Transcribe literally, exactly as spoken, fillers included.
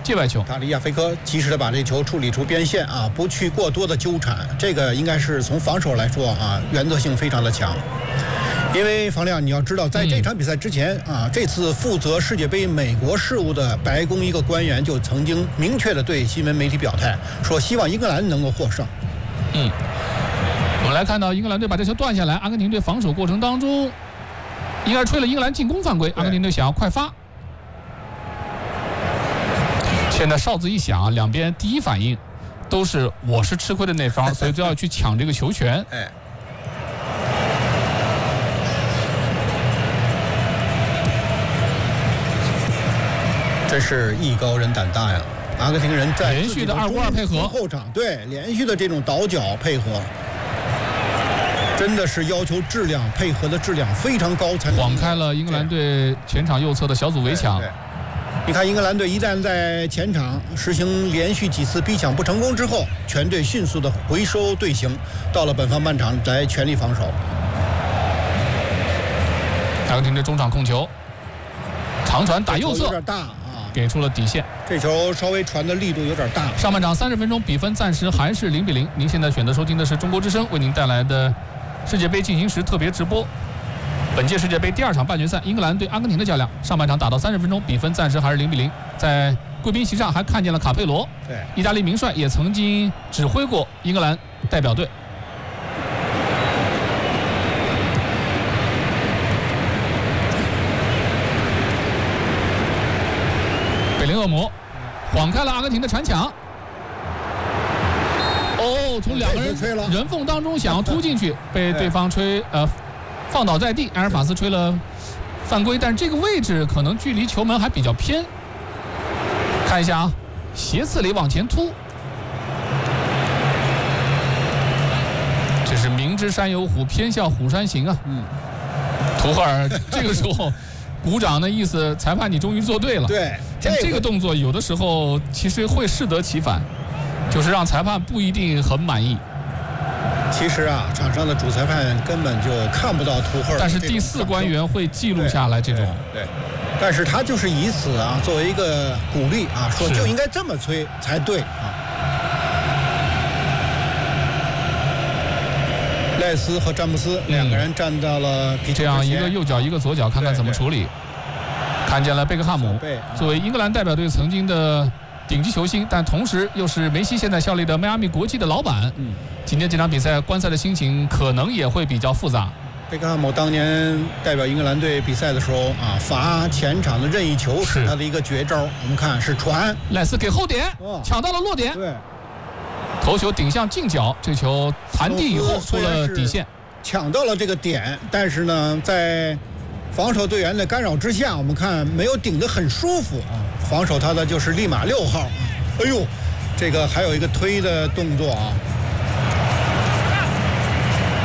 界外球。 塔利亚菲科及时的把这球处理出边线啊，不去过多的纠缠，这个应该是从防守来说啊，原则性非常的强。因为房亮，你要知道，在这场比赛之前啊，这次负责世界杯美国事务的白宫一个官员就曾经明确的对新闻媒体表态，说希望英格兰能够获胜。 嗯，我们来看到英格兰队把这球断下来，阿根廷队防守过程当中，应该是吹了英格兰进攻犯规，阿根廷队想要快发。现在哨子一响，两边第一反应都是我是吃亏的那方，所以都要去抢这个球权。 哎。真是艺高人胆大呀！阿根廷人在连续的二五二配合后场，对连续的这种倒脚配合，真的是要求质量配合的质量非常高，才晃开了英格兰队前场右侧的小组围墙。 你看，英格兰队一旦在前场实行连续几次逼抢不成功之后，全队迅速的回收队形，到了本方半场来全力防守。 阿根廷队中场控球，长传打右侧， 有点大。 给出了底线， 这球稍微传的力度有点大。 上半场三十分钟，比分暂时还是零比零。您现在选择收听的是中国之声为您带来的世界杯进行时特别直播。本届世界杯第二场半决赛，英格兰对阿根廷的较量，上半场打到三十分钟，比分暂时还是零比零。在贵宾席上还看见了卡佩罗， 对， 意大利名帅也曾经指挥过英格兰代表队。贝林厄姆晃开了阿根廷的铲抢，哦，从两个人人缝当中想要突进去，被对方吹呃放倒在地，埃尔法斯吹了犯规，但是这个位置可能距离球门还比较偏。看一下啊，斜刺里往前突，这是明知山有虎，偏向虎山行啊。嗯，图赫尔这个时候鼓掌的意思，裁判你终于做对了。 对， 但这个动作有的时候其实会适得其反，就是让裁判不一定很满意。 其实啊，场上的主裁判根本就看不到图赫尔， 但是第四官员会记录下来这种。 对，对对但是他就是以此啊作为一个鼓励啊，说就应该这么吹才对啊。赖斯和詹姆斯两个人站到了皮球之前， 这样一个右脚一个左脚，看看怎么处理。看见了贝克汉姆，作为英格兰代表队曾经的顶级球星，但同时又是梅西现在效力的迈阿密国际的老板。嗯，今天这场比赛观赛的心情可能也会比较复杂。 贝克汉姆当年代表英格兰队比赛的时候啊，罚前场的任意球是他的一个绝招。我们看是传， 赖斯给后点，抢到了落点。 对。 头球顶向近角，这球弹地以后出了底线， 抢到了这个点，但是呢，在防守队员的干扰之下，我们看没有顶得很舒服啊。防守他的就是利马六号啊，哎呦，这个还有一个推的动作啊。